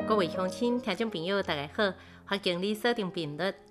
各位乡亲、听众朋友，大家好！欢迎你锁定频率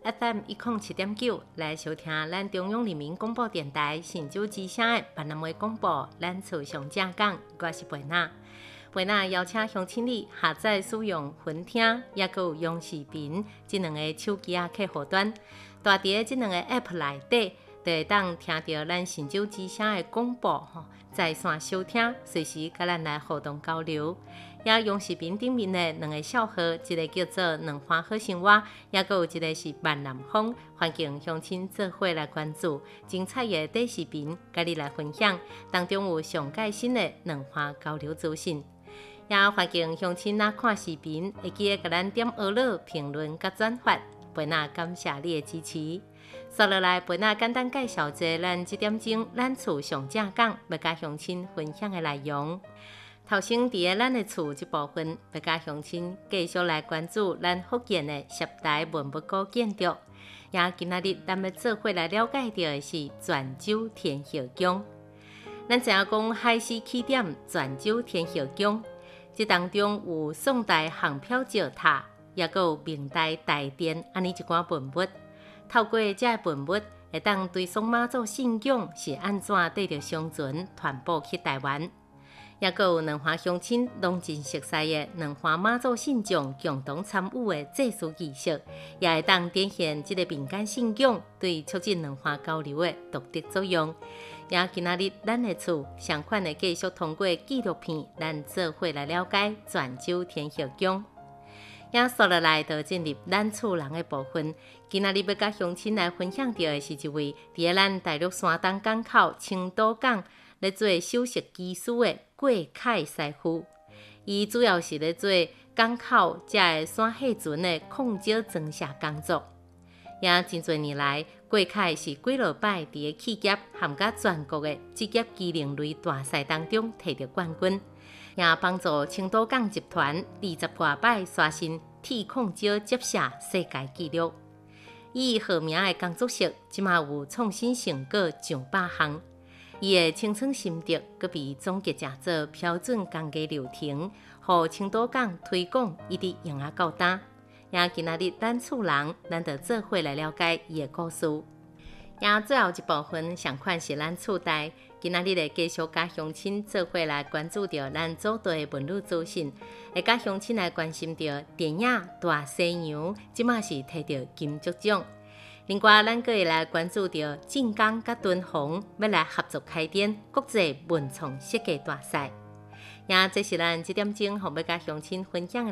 FM107.9来收听咱中央人民广播电台新竹之声的闽南话广播。咱厝上正讲，我是贝娜。贝娜邀请乡亲你下载使用分听，也有用视频这两个手机客户端。大伫这两个 App 内底，就会当听到咱新竹之声的广播在线收听，随时甲咱来互动交流。也用视频顶面的两个小号，一个叫做“两花好生活”，也有一个是“万南风”，欢迎乡亲做伙来关注精彩的短视频，甲你来分享。当中有上最新的两花交流资讯。也欢迎乡亲看视频，会记得甲咱点学乐、评论甲转发。贝娜感谢你的支持。接落来，贝娜简单介绍一下咱这点钟咱厝上正讲要甲乡亲分享的内容。头先伫咱的厝这部分，要甲乡亲继续来关注咱福建的十大文物古建筑。也今仔日咱要做伙来了解到的是泉州天后宫。咱知影讲海市起点泉州天后宫，这当中有宋代杭漂石塔，也有明代大殿安尼一寡文物。透过这文物，会当追溯妈祖信仰是安怎带着相传传播去台湾。也有两华乡亲拢真熟悉的两华妈祖信众共同参与的祭祀仪式，也会当展现这个民间信仰对促进两华交流的独特作用。也今仔日咱的厝相款的继续通过纪录片，咱做伙来了解泉州天后宫。也接落来就进入咱厝人的部分。今仔日要甲乡亲来分享到的是一位伫咱大陆山东港口青岛港咧做首席技师的郭凯师傅。伊主要是咧做港口遮个山下船的控制装卸工作。也真侪年来，郭凯是几落摆伫个企业含甲全国的职业机能类大赛当中摕到冠军。也帮助青岛港集团20多摆刷新铁控制接卸世界纪录。以好名的工作室，即马有创新成果上百项。伊的清创心得，阁被总结成做标准工艺流程，互青岛港推广一直用啊到今。也今仔日咱厝人，咱就做伙来了解伊的故事。也最后一部分，上款是咱厝内。今仔日会继续甲乡亲做伙来关注到咱祖地的文旅资讯，会甲乡亲来关心到电影《大西洋》，即马是摕到金钟奖。另外，咱阁会来关注到晋江甲敦煌要来合作开展国际文创设计大赛。也这是咱这点钟，要甲乡亲分享的